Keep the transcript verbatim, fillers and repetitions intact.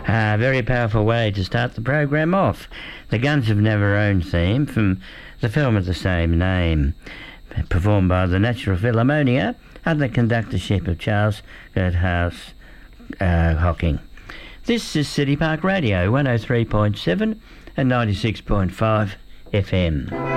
A very powerful way to start the program off. The Guns Have Never Owned theme from the film of the same name, performed by the Natural Philharmonia under the conductorship of Charles Gerthaus uh, Hocking. This is City Park Radio, one oh three point seven and ninety-six point five F M.